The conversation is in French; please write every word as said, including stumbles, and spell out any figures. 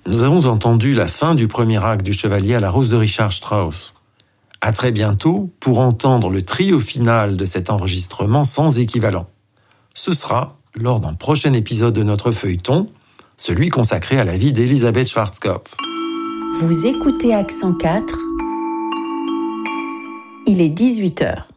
Nous avons entendu la fin du premier acte du Chevalier à la Rose de Richard Strauss. À très bientôt pour entendre le trio final de cet enregistrement sans équivalent. Ce sera lors d'un prochain épisode de notre feuilleton, celui consacré à la vie d'Elisabeth Schwarzkopf. Vous écoutez Accent quatre, il est dix-huit heures.